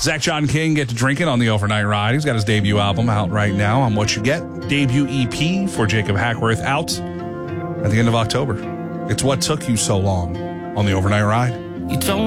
Zach John King get to drinking on the overnight ride. He's got his debut album out right now on What You Get. Debut EP for Jacob Hackworth out at the end of October. It's What Took You So Long on the overnight ride. You told